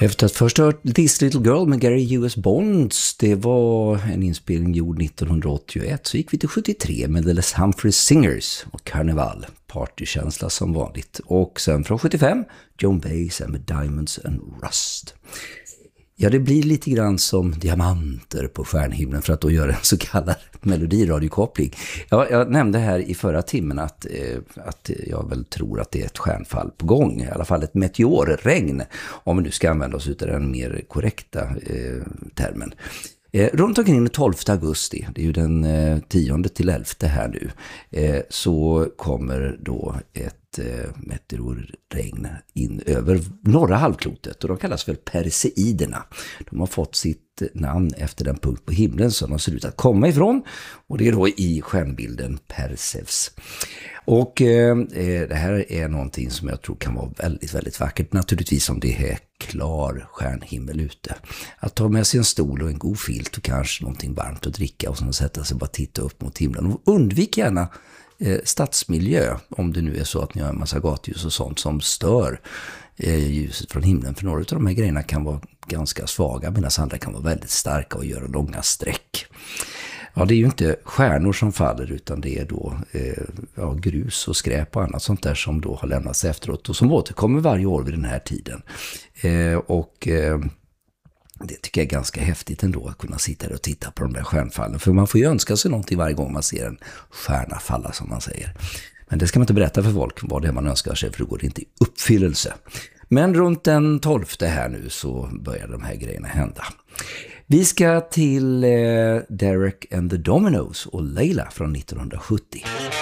Efter att först ha hört This Little Girl med Gary U.S. Bonds, det var en inspelning gjord 1981, så gick vi till 73 med The Les Humphreys Singers och Carnival, partykänsla som vanligt. Och sen från 75, Joan Baez med Diamonds and Rust. Ja, det blir lite grann som diamanter på stjärnhimlen för att då göra en så kallad melodiradiokoppling. Jag nämnde här i förra timmen att jag väl tror att det är ett stjärnfall på gång. I alla fall ett meteorregn, om vi nu ska använda oss av den mer korrekta termen. Runt omkring den 12 augusti, det är ju den 10 till 11 här nu, så kommer då ett meteorregn in över norra halvklotet och de kallas för Perseiderna. De har fått sitt namn efter den punkt på himlen som de ser ut att komma ifrån, och det är då i stjärnbilden Perseus. Och det här är någonting som jag tror kan vara väldigt, väldigt vackert, naturligtvis om det är klar stjärnhimmel ute. Att ta med sig en stol och en god filt och kanske någonting varmt att dricka och sen sätta sig och bara titta upp mot himlen. Och undvik gärna stadsmiljö, om det nu är så att ni har en massa gatljus och sånt som stör ljuset från himlen. För några av de här grejerna kan vara ganska svaga, medan andra kan vara väldigt starka och göra långa streck. Ja, det är ju inte stjärnor som faller, utan det är då grus och skräp och annat sånt där som då har lämnats efteråt och som återkommer varje år vid den här tiden. Det tycker jag är ganska häftigt ändå att kunna sitta där och titta på de där stjärnfallen. För man får ju önska sig någonting varje gång man ser en stjärna falla, som man säger. Men det ska man inte berätta för folk vad det är man önskar sig, för det går inte i uppfyllelse. Men runt den 12 här nu så börjar de här grejerna hända. Vi ska till Derek and the Dominos och Layla från 1970.